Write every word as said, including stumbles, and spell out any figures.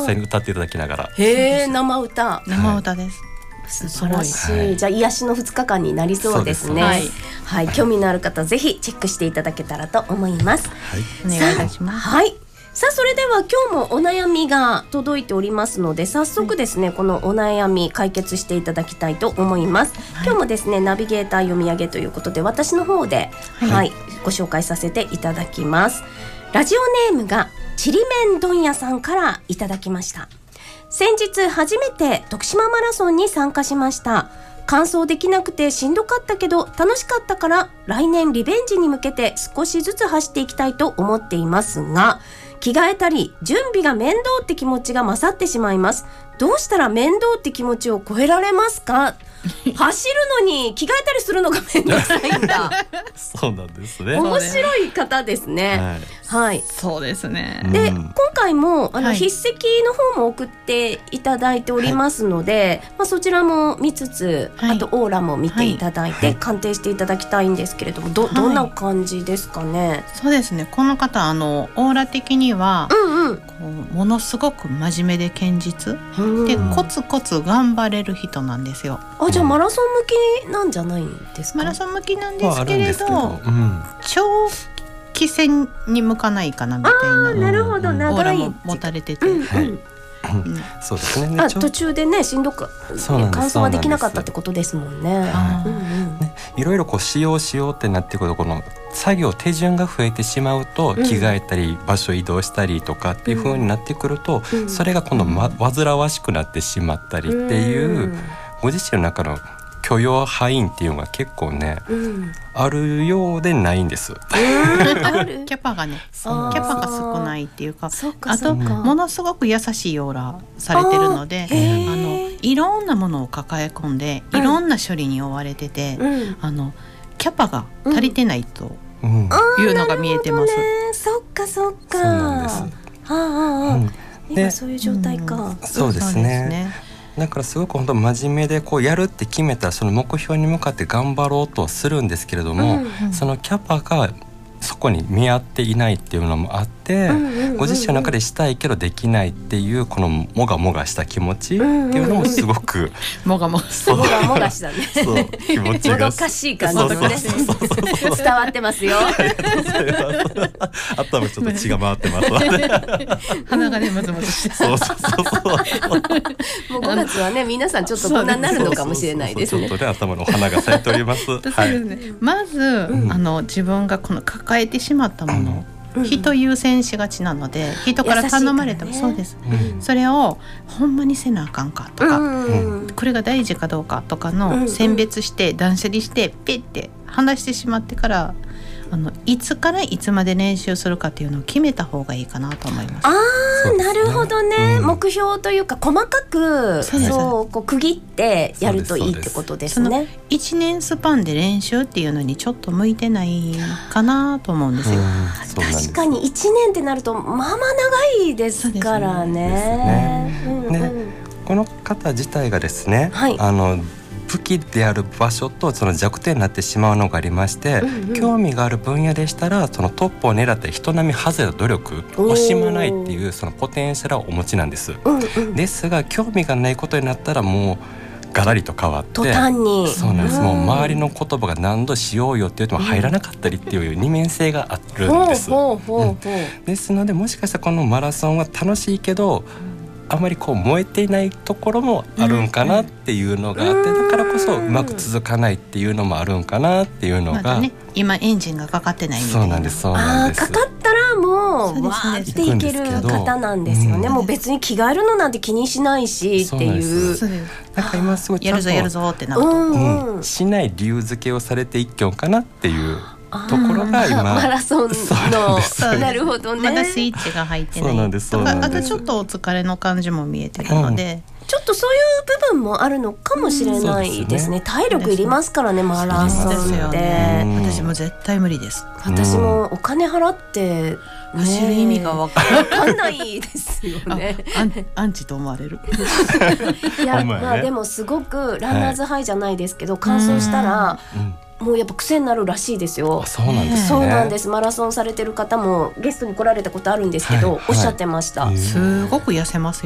際に歌っていただきながら。 へー、生歌。 生歌です。 素晴らしい、はい、じゃあ癒しのふつかかんになりそうですね。はい、はい、興味のある方ぜひチェックしていただけたらと思います。 はい、お願いいたします。 はい、さあそれでは今日もお悩みが届いておりますので、早速ですね、はい、このお悩み解決していただきたいと思います。はい、今日もですねナビゲーター読み上げということで私の方で、はいはい、ご紹介させていただきます。ラジオネームがちりめん問屋さんからいただきました。先日初めて徳島マラソンに参加しました。完走できなくてしんどかったけど楽しかったから来年リベンジに向けて少しずつ走っていきたいと思っていますが、着替えたり準備が面倒って気持ちが勝ってしまいます。どうしたら面倒って気持ちを超えられますか？走るのに着替えたりするのが面倒くさいんだ。 そうなんですね。 面白い方ですね。はい、はい、 そうですね。 で、うん、今回もあの、はい、筆跡の方も送っていただいておりますので、はい、まあ、そちらも見つつ、はい、あとオーラも見ていただいて、はい、鑑定していただきたいんですけれども、ど、はい、どんな感じですかね。 そうですね、この方あのオーラ的には、うんうん、こうものすごく真面目で堅実、うん、でコツコツ頑張れる人なんですよ。 あ、じゃあマラソン向きなんじゃないんですか。 マラソン向きなんですけれど、 まあ、うん、 長期戦に向かないかなみたいな。 あ、なるほど、長いオーラも持たれてて、 うんうん、 はい、うん、 そうですね。 あ、途中でねしんどく完走はできなかったってことですもんね。 はい、うんうん、ね、いろいろこうしようしようってなってくると、この作業手順が増えてしまうと、うん、着替えたり場所移動したりとかっていう風になってくると、うん、それが今度、ま、煩わしくなってしまったりっていう、うん、ご自身の中の許容範囲っていうのが結構ね、うん、あるようでないんです。 あるキャパがね、キャパが少ないっていうか、あとものすごく優しいオーラされてるので、あのいろんなものを抱え込んでいろんな処理に追われてて、うん、あのキャパが足りてないというのが見えてます。 うん、そっかそっか。 そうなんです。 はあはあ、うん、今そういう状態か。 うん、そうですね。だからすごく本当真面目でこうやるって決めたその目標に向かって頑張ろうとするんですけれども、うんうん、そのキャパがそこに見合っていないっていうのもあって、うんうんうんうん、ご自身の中でしたいけどできないっていうこのもがもがした気持ちっていうのもすごくもがもがもがもがしたね。 そう気持ちがもどかしい感じのね伝わってますよ。 ありがとうございます。頭ちょっと血が回ってますわね。 鼻がねムズムズしてそうそうそうそうもうごがつはね皆さんちょっとこんなになるのかもしれないですね。 ちょっとね頭のお花が咲いております。 そうですね、はい、まず、うん、あの自分がこの抱えてしまったもの、うん、人優先しがちなので人から頼まれても、ね、そうです、うん、それをほんまにせなあかんかとか、うん、これが大事かどうかとかの選別して断捨離してピッて離してしまってから、あのいつからいつまで練習するかっていうのを決めた方がいいかなと思います。 あー、ね、なるほどね、うん、目標というか細かくそうそうこう区切ってやるといいってことですね。 そのいちねんスパンで練習っていうのにちょっと向いてないかなと思うんですよ。 うん、確かにいちねんってなるとまあまあ長いですからね。 この方自体がですね、はい、あの武器である場所とその弱点になってしまうのがありまして、うんうん、興味がある分野でしたらそのトップを狙って人並み外れた努力惜しまないっていうそのポテンシャルをお持ちなんです、うんうん、ですが興味がないことになったらもうガラリと変わって途端にそうなんです、うん、もう周りの言葉が何度しようよって言っても入らなかったりっていう二面性があるんです、 ほうほうほうほう、うん、 ですのでもしかしたらこのマラソンは楽しいけどあまりこう燃えていないところもあるんかなっていうのがあって、だからこそうまく続かないっていうのもあるんかなっていうのが、まだね、 今エンジンがかかってないみたいな。 そうなんですそうなんです。 あ、かかったらもうわーっていける方なんですよね、うん、もう別に着替えるのなんて気にしないしっていう、 そうなんです。なんか今すごいちゃんとやるぞやるぞってなると、 うんうん、しない理由付けをされて一挙かなっていうところが今マラソンの な, なるほどね、 まだスイッチが入ってない。 そうなんですそうなんです。 あとちょっとお疲れの感じも見えてるので、 うん、ちょっとそういう部分もあるのかもしれないですね、うん、体力いりますからねマラソンって、 ね、私も絶対無理です。 私もお金払って走る意味が分かんないですよね。 アン、アンチと思われる。 いや、まあでもすごくランナーズハイじゃないですけど、はい、完走したら、うんもうやっぱ癖になるらしいですよ。 あ、そうなんですね。 そうなんです。マラソンされてる方もゲストに来られたことあるんですけど、はいはい、おっしゃってました、 すごく痩せますよ